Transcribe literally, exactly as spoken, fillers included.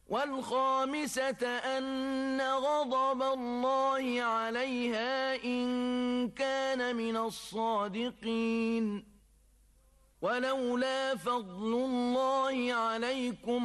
والخامسة أن غضب الله عليها إن كان من الصادقين ولولا فضل الله عليكم